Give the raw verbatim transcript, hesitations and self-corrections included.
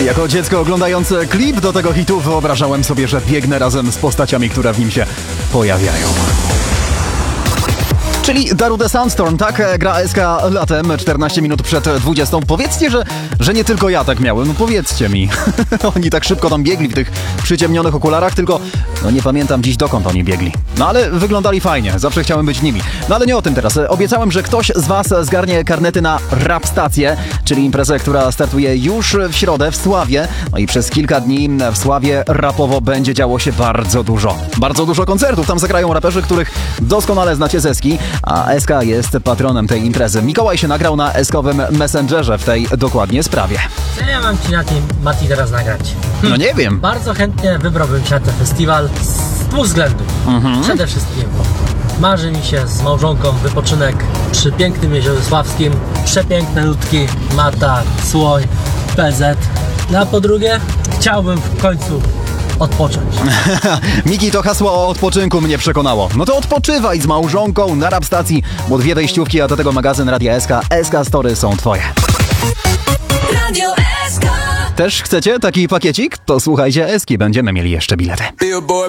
Jako dziecko oglądające klip do tego hitu wyobrażałem sobie, że biegnę razem z postaciami, które w nim się pojawiają. Czyli Darude Sandstorm, tak? Gra A S K latem, czternaście minut przed dwudziestą. Powiedzcie, że, że nie tylko ja tak miałem. No powiedzcie mi. Oni tak szybko tam biegli w tych przyciemnionych okularach, tylko no nie pamiętam dziś dokąd oni biegli. No ale wyglądali fajnie, zawsze chciałem być nimi. No ale nie o tym teraz. Obiecałem, że ktoś z was zgarnie karnety na Rap Stację, czyli imprezę, która startuje już w środę w Sławie. No i przez kilka dni w Sławie rapowo będzie działo się bardzo dużo. Bardzo dużo koncertów. Tam zagrają raperzy, których doskonale znacie z Eski. A S K jest patronem tej imprezy. Mikołaj się nagrał na eskowym Messengerze w tej dokładnie sprawie. Co ja mam ci na tym, Mati, teraz nagrać? No nie wiem. Bardzo chętnie wybrałbym się na ten festiwal z dwóch względów. Mhm. Przede wszystkim marzy mi się z małżonką wypoczynek przy pięknym jeziorze Sławskim. Przepiękne ludki, Mata, Słoń, P Z. No a po drugie, chciałbym w końcu odpocząć. Miki, to hasło o odpoczynku mnie przekonało. No to odpoczywaj z małżonką na Rap Stacji, bo dwie wejściówki, a do tego magazyn Radia S K, S K Story są twoje. Radio S K. Też chcecie taki pakiecik? To słuchajcie Eski, będziemy mieli jeszcze bilety.